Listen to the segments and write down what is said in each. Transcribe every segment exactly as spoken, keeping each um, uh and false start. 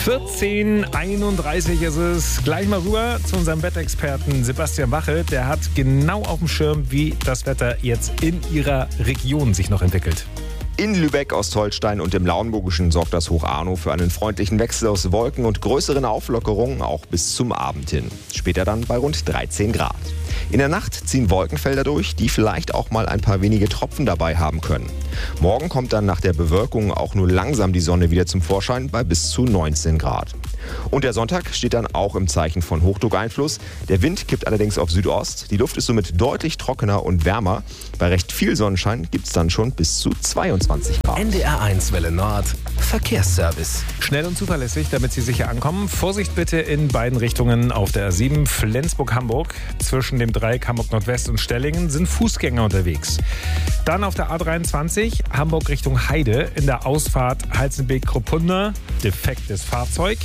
vierzehn Uhr einunddreißig ist es. Gleich mal rüber zu unserem Wetterexperten Sebastian Wache. Der hat genau auf dem Schirm, wie das Wetter jetzt in Ihrer Region sich noch entwickelt. In Lübeck, Ostholstein und im Lauenburgischen sorgt das Hoch Arno für einen freundlichen Wechsel aus Wolken und größeren Auflockerungen auch bis zum Abend hin. Später dann bei rund dreizehn Grad. In der Nacht ziehen Wolkenfelder durch, die vielleicht auch mal ein paar wenige Tropfen dabei haben können. Morgen kommt dann nach der Bewölkung auch nur langsam die Sonne wieder zum Vorschein bei bis zu neunzehn Grad. Und der Sonntag steht dann auch im Zeichen von Hochdruckeinfluss. Der Wind kippt allerdings auf Südost. Die Luft ist somit deutlich trockener und wärmer. Bei recht viel Sonnenschein gibt es dann schon bis zu zweiundzwanzig Grad. N D R eins Welle Nord, Verkehrsservice. Schnell und zuverlässig, damit Sie sicher ankommen. Vorsicht bitte in beiden Richtungen auf der A sieben Flensburg-Hamburg. Zwischen dem Dreieck Hamburg Nordwest und Stellingen sind Fußgänger unterwegs. Dann auf der A dreiundzwanzig Hamburg Richtung Heide in der Ausfahrt Heizenbeek-Kruppunda. Defektes Fahrzeug.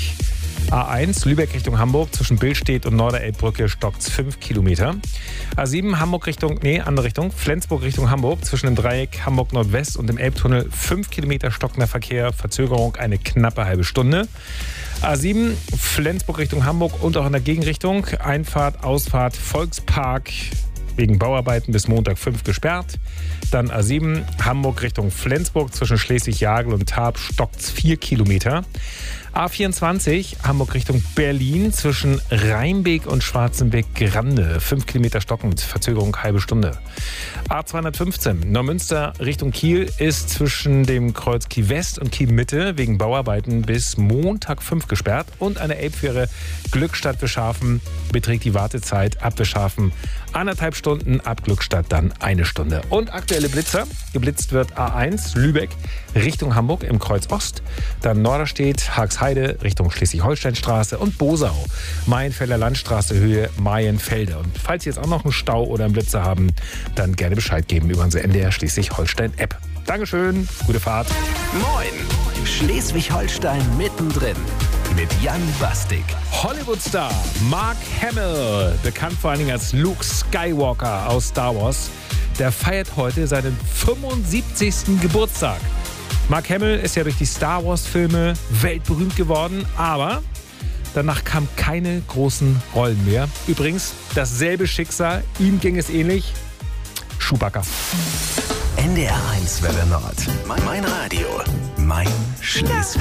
A eins Lübeck Richtung Hamburg zwischen Billstedt und Norderelbbrücke stockt's fünf Kilometer. A sieben Hamburg Richtung, nee, andere Richtung, Flensburg Richtung Hamburg zwischen dem Dreieck Hamburg Nordwest und dem Elbtunnel fünf Kilometer stockender Verkehr, Verzögerung eine knappe halbe Stunde. A sieben Flensburg Richtung Hamburg und auch in der Gegenrichtung, Einfahrt, Ausfahrt, Volkspark wegen Bauarbeiten bis Montag fünf gesperrt. Dann A sieben Hamburg Richtung Flensburg zwischen Schleswig-Jagel und Tarp stockt's vier Kilometer. A vierundzwanzig Hamburg Richtung Berlin zwischen Rheinbeek und Schwarzenbeck-Grande. fünf Kilometer stockend, Verzögerung halbe Stunde. A zweihundertfünfzehn Neumünster Richtung Kiel ist zwischen dem Kreuz Kiel West und Kiel Mitte wegen Bauarbeiten bis Montag fünf gesperrt. Und eine Elbfähre Glückstadt Wischhafen beträgt die Wartezeit ab Wischhafen anderthalb Stunden, ab Glückstadt dann eine Stunde. Und aktuelle Blitzer. Geblitzt wird A eins Lübeck Richtung Hamburg im Kreuz Ost. Dann Norderstedt, Haagsheide Richtung Schleswig-Holstein-Straße und Bosau. Maienfelder Landstraße Höhe Maienfelder. Und falls Sie jetzt auch noch einen Stau oder einen Blitzer haben, dann gerne Bescheid geben über unsere N D R Schleswig-Holstein-App. Dankeschön, gute Fahrt. Moin, Schleswig-Holstein mittendrin mit Jan Bastik. Hollywood-Star Mark Hamill, bekannt vor allen Dingen als Luke Skywalker aus Star Wars, der feiert heute seinen fünfundsiebzigsten Geburtstag. Mark Hamill ist ja durch die Star Wars-Filme weltberühmt geworden, aber danach kamen keine großen Rollen mehr. Übrigens, dasselbe Schicksal, ihm ging es ähnlich. Chewbacca. N D R eins Welle Nord. Mein, mein Radio. Mein Schleswig.